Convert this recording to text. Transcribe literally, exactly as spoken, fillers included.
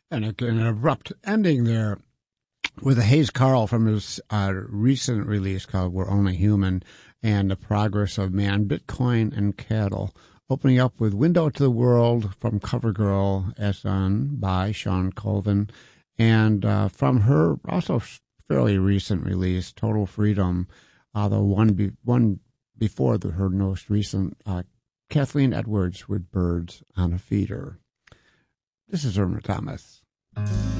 And a, an abrupt ending there with a Hayes Carll from his uh, recent release called We're Only Human and the Progress of Man, Bitcoin and Cattle, opening up with Window to the World from CoverGirl as done by Sean Colvin. And uh, from her also fairly recent release, Total Freedom, uh, the one, be, one before the, her most recent, uh, Kathleen Edwards with Birds on a Feeder. This is Irma Thomas.